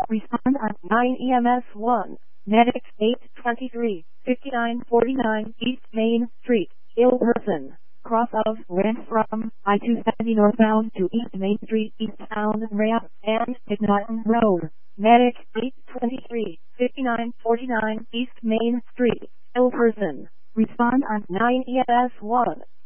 Respond on 9 EMS 1. Medic 823, 5949 East Main Street, ill person. Cross of went from I-270 northbound to East Main Street, eastbound ramp, and McNaughton Road. Medic 823, 5949 East Main Street, ill person. Respond on 9 EMS 1.